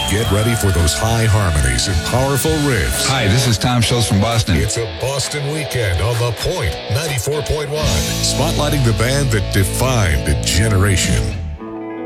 Get ready for those high harmonies and powerful riffs. Hi, this is Tom Schultz from Boston. It's a Boston weekend on The Point 94.1, spotlighting the band that defined a generation.